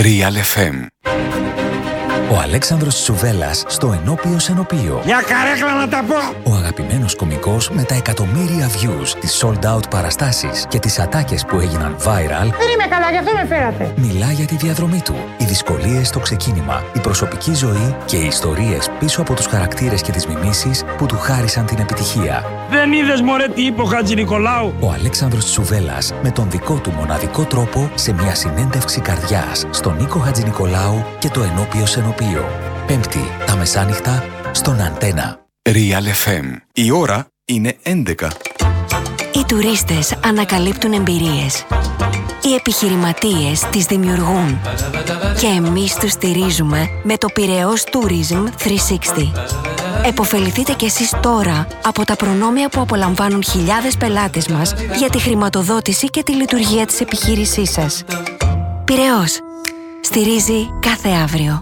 Real FM. Ο Αλέξανδρος Τσουβέλλας στο Ενώπιο Σενοπείο. Μια καρέκλα να τα πω! Ο αγαπημένος κωμικός με τα εκατομμύρια views, τις sold out παραστάσεις και τις ατάκες που έγιναν viral. Δεν είμαι καλά, γι' αυτό με φέρατε. Μιλά για τη διαδρομή του, οι δυσκολίες στο ξεκίνημα, η προσωπική ζωή και οι ιστορίες πίσω από τους χαρακτήρες και τις μιμήσεις που του χάρισαν την επιτυχία. Δεν είδες μωρέ τι είπε ο Χατζηνικολάου? Ο Αλέξανδρος Τσουβέλλας με τον δικό του μοναδικό τρόπο σε μια συνέντευξη καρδιάς στον Νίκο Χατζηνικολάου και το Ενώπιο Σενοπείο. Πέμπτη, τα μεσάνυχτα, στον Αντένα. Real FM. Η ώρα είναι 11. Οι τουρίστες ανακαλύπτουν εμπειρίες. Οι επιχειρηματίες τις δημιουργούν. Και εμείς τους στηρίζουμε με το Πειραιώς Tourism 360. Εποφεληθείτε κι εσείς τώρα από τα προνόμια που απολαμβάνουν χιλιάδες πελάτες μας για τη χρηματοδότηση και τη λειτουργία της επιχείρησής σας. Πειραιώς. Στηρίζει κάθε αύριο.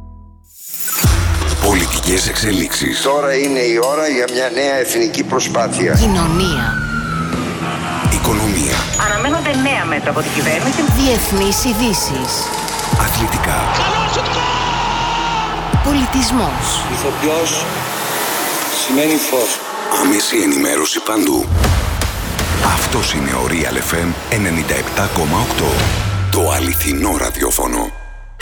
Πολιτικές εξελίξεις. Τώρα είναι η ώρα για μια νέα εθνική προσπάθεια. Κοινωνία. Οικονομία. Αναμένονται νέα μέτρα από την κυβέρνηση. Διεθνείς ειδήσεις. Αθλητικά. Πολιτισμός. Ηθοποιός σημαίνει φως. Άμεση ενημέρωση παντού. Αυτός είναι ο Real FM 97,8. Το αληθινό ραδιόφωνο.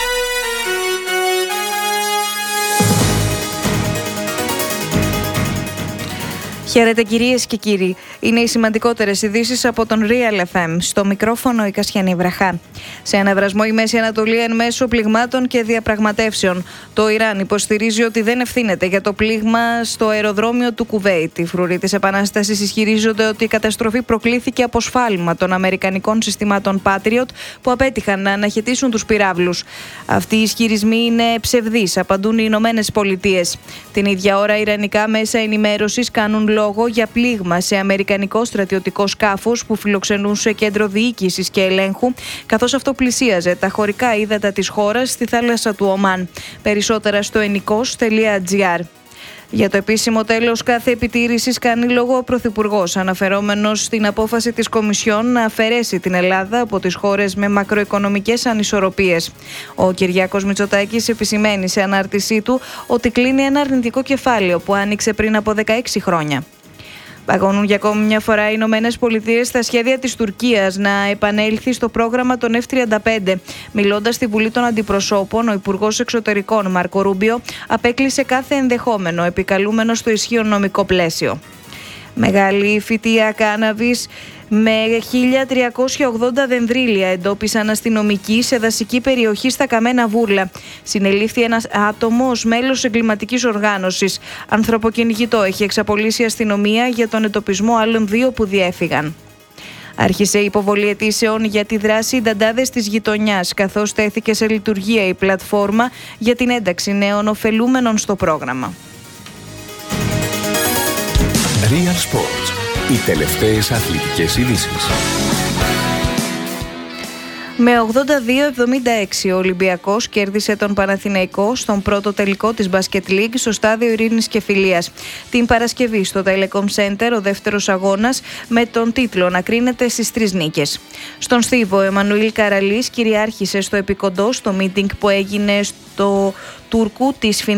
Χαίρετε κυρίες και κύριοι. Είναι οι σημαντικότερες ειδήσεις από τον Real FM. Στο μικρόφωνο η Κασιανή Βραχά. Σε αναβρασμό η Μέση Ανατολή εν μέσω πληγμάτων και διαπραγματεύσεων. Το Ιράν υποστηρίζει ότι δεν ευθύνεται για το πλήγμα στο αεροδρόμιο του Κουβέιτ. Οι φρουροί της Επανάστασης ισχυρίζονται ότι η καταστροφή προκλήθηκε από σφάλμα των αμερικανικών συστημάτων Patriot που απέτυχαν να αναχαιτήσουν τους πυράβλους. Αυτοί οι ισχυρισμοί είναι ψευδείς, απαντούν οι Ηνωμένες Πολιτείες. Την ίδια ώρα, ιρανικά μέσα ενημέρωσης κάνουν λόγο για πλήγμα σε αμερικανικό στρατιωτικό σκάφος που φιλοξενούσε κέντρο διοίκησης και ελέγχου, καθώς αυτό πλησίαζε τα χωρικά ύδατα της χώρας στη θάλασσα του Ομάν. Περισσότερα στο ennikos.gr. Για το επίσημο τέλος κάθε επιτήρησης κάνει λόγο ο Πρωθυπουργός, αναφερόμενος στην απόφαση της Κομισιόν να αφαιρέσει την Ελλάδα από τις χώρες με μακροοικονομικές ανισορροπίες. Ο Κυριάκος Μητσοτάκης επισημαίνει σε ανάρτησή του ότι κλείνει ένα αρνητικό κεφάλαιο που άνοιξε πριν από 16 χρόνια. Παγώνουν για ακόμη μια φορά οι Ηνωμένες Πολιτείες στα σχέδια της Τουρκίας να επανέλθει στο πρόγραμμα των F-35. Μιλώντας στη Βουλή των Αντιπροσώπων, ο Υπουργός Εξωτερικών Μάρκο Ρούμπιο απέκλεισε κάθε ενδεχόμενο επικαλούμενο στο ισχύον νομικό πλαίσιο. Μεγάλη φυτεία κάναβης με 1.380 δενδρίλια εντόπισαν αστυνομικοί σε δασική περιοχή στα Καμένα Βούρλα. Συνελήφθη ένας άτομο ως μέλος εγκληματικής οργάνωσης. Ανθρωποκυνηγητό έχει εξαπολύσει η αστυνομία για τον εντοπισμό άλλων 2 που διέφυγαν. Άρχισε η υποβολή αιτήσεων για τη δράση «Νταντάδες της γειτονιάς», καθώς τέθηκε σε λειτουργία η πλατφόρμα για την ένταξη νέων ωφελούμενων στο πρόγραμμα. Real Sports. Οι τελευταίες αθλητικές ειδήσεις. Με 82-76 ο Ολυμπιακός κέρδισε τον Παναθηναϊκό στον πρώτο τελικό της Basket League στο στάδιο Ειρήνης και Φιλίας. Την Παρασκευή στο Telecom Center ο δεύτερος αγώνας με τον τίτλο να κρίνεται στις 3 νίκες. Στον Στίβο, ο Εμμανουήλ Καραλής κυριάρχησε στο επικοντό στο meeting που έγινε στο Τούρκου της